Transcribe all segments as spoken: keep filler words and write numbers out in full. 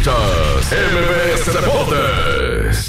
Escuchas M B S Deportes.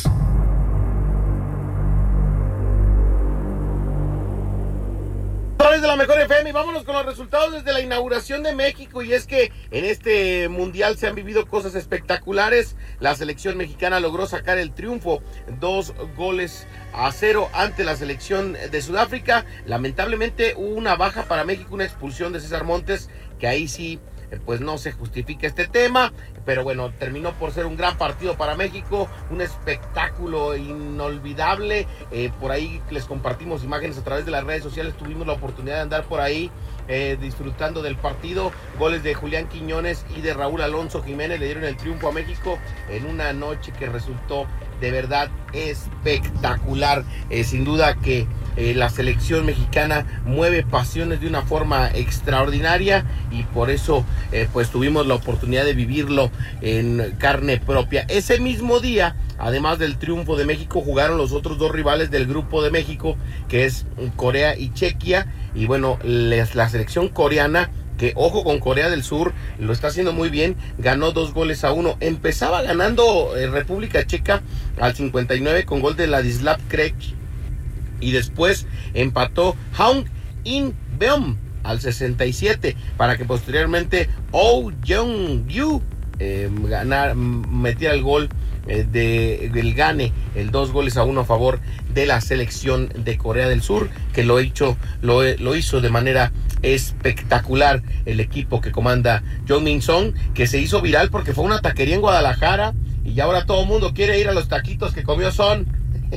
De la mejor F M y vámonos con los resultados desde la inauguración de México. Y es que en este mundial se han vivido cosas espectaculares. La selección mexicana logró sacar el triunfo, dos goles a cero ante la selección de Sudáfrica. Lamentablemente hubo una baja para México, una expulsión de César Montes, que ahí sí pues no se justifica este tema, pero bueno, terminó por ser un gran partido para México, un espectáculo inolvidable. Eh, por ahí les compartimos imágenes a través de las redes sociales, tuvimos la oportunidad de andar por ahí eh, disfrutando del partido. Goles de Julián Quiñones y de Raúl Alonso Jiménez le dieron el triunfo a México en una noche que resultó de verdad espectacular. Eh, sin duda que eh, la selección mexicana mueve pasiones de una forma extraordinaria y por eso eh, pues tuvimos la oportunidad de vivirlo en carne propia. Ese mismo día, además del triunfo de México, jugaron los otros dos rivales del grupo de México, que es Corea y Chequia. Y bueno, les, la selección coreana, que ojo con Corea del Sur, lo está haciendo muy bien, ganó dos goles a uno. Empezaba ganando eh, República Checa al cincuenta y nueve con gol de Ladislav Krejc y después empató Hong In-beom al sesenta y siete para que posteriormente Oh Jong-yu eh, ganar, metiera el gol eh, de, del gane, el dos goles a uno a favor de la selección de Corea del Sur, que lo, hecho, lo, lo hizo de manera espectacular el equipo que comanda Jong Min-song, que se hizo viral porque fue una taquería en Guadalajara y ahora todo el mundo quiere ir a los taquitos que comió Son.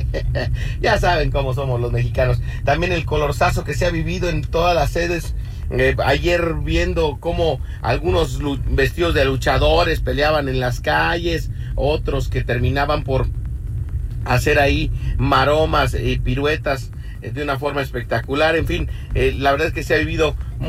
Ya saben cómo somos los mexicanos. También el colorzazo que se ha vivido en todas las sedes. Eh, ayer viendo cómo algunos vestidos de luchadores peleaban en las calles, otros que terminaban por hacer ahí maromas y piruetas de una forma espectacular. En fin, eh, la verdad es que se ha vivido